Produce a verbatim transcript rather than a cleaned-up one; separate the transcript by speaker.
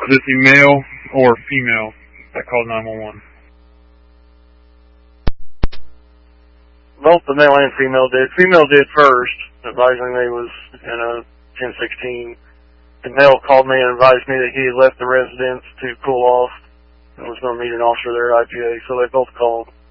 Speaker 1: Is this a male or female that called nine one one?
Speaker 2: Both the male and female did. Female did first, advising me was in a ten sixteen. The male called me and advised me that he had left the residence to cool off and was going to meet an officer there at I P A, so they both called.